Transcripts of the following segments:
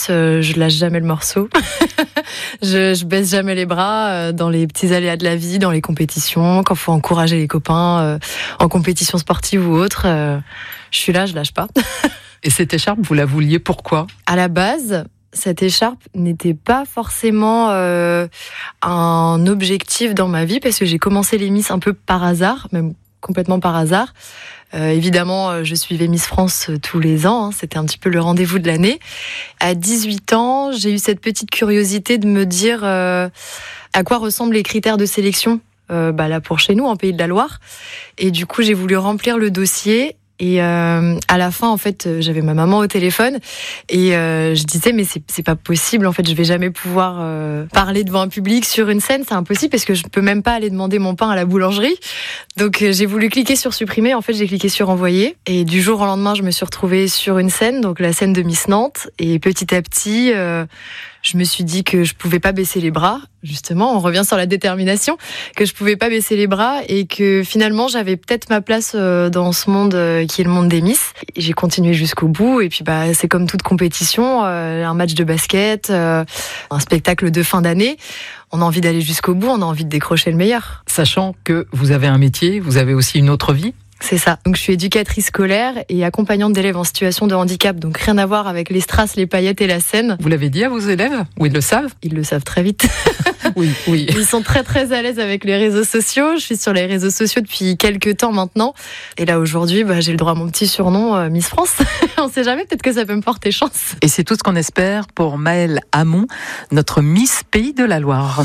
Miss, je lâche jamais le morceau. je baisse jamais les bras dans les petits aléas de la vie, dans les compétitions, quand faut encourager les copains en compétition sportive ou autre. Je suis là, je lâche pas. Et cette écharpe, vous la vouliez pourquoi ? À la base, cette écharpe n'était pas forcément un objectif dans ma vie, parce que j'ai commencé les Miss un peu par hasard, même complètement par hasard. Évidemment, je suivais Miss France tous les ans, c'était un petit peu le rendez-vous de l'année. À 18 ans, j'ai eu cette petite curiosité de me dire à quoi ressemblent les critères de sélection là pour chez nous, en Pays de la Loire. Et du coup, j'ai voulu remplir le dossier. Et à la fin, en fait, j'avais ma maman au téléphone et je disais mais c'est pas possible, en fait, je vais jamais pouvoir parler devant un public sur une scène, c'est impossible parce que je peux même pas aller demander mon pain à la boulangerie. Donc j'ai voulu cliquer sur supprimer, en fait, j'ai cliqué sur envoyer et du jour au lendemain, je me suis retrouvée sur une scène, donc la scène de Miss Nantes, et petit à petit je me suis dit que je pouvais pas baisser les bras. Justement, on revient sur la détermination, que je pouvais pas baisser les bras et que finalement j'avais peut-être ma place dans ce monde qui est le monde des Miss. J'ai continué jusqu'au bout et puis c'est comme toute compétition, un match de basket, un spectacle de fin d'année. On a envie d'aller jusqu'au bout, on a envie de décrocher le meilleur. Sachant que vous avez un métier, vous avez aussi une autre vie ? C'est ça. Donc je suis éducatrice scolaire et accompagnante d'élèves en situation de handicap, donc rien à voir avec les strass, les paillettes et la scène. Vous l'avez dit à vos élèves ? Ou ils le savent ? Ils le savent très vite. Oui. Ils sont très très à l'aise avec les réseaux sociaux. Je suis sur les réseaux sociaux depuis quelques temps maintenant. Et là aujourd'hui, j'ai le droit à mon petit surnom, Miss France. On sait jamais, peut-être que ça peut me porter chance. Et c'est tout ce qu'on espère pour Maëlle Hamon, notre Miss Pays de la Loire.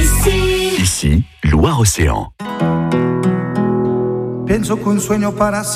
Ici, Loire-Océan. Pienso que un sueño para